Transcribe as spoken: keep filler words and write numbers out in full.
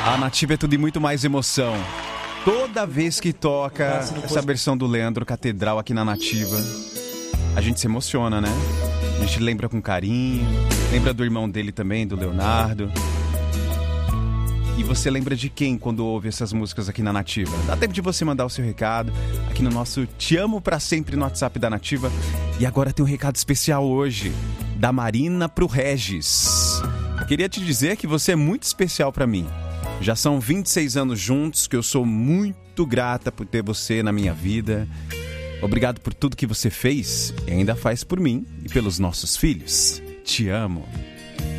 A Nativa é tudo e muito mais emoção. Toda vez que toca essa versão do Leandro Catedral aqui na Nativa, a gente se emociona, né? A gente lembra com carinho, lembra do irmão dele também, do Leonardo. E você lembra de quem quando ouve essas músicas aqui na Nativa? Dá tempo de você mandar o seu recado aqui no nosso Te Amo Pra Sempre no WhatsApp da Nativa. E agora tem um recado especial hoje, da Marina pro Regis. Queria te dizer que você é muito especial pra mim. Já são vinte e seis anos juntos, que eu sou muito grata por ter você na minha vida. Obrigado por tudo que você fez e ainda faz por mim e pelos nossos filhos. Te amo.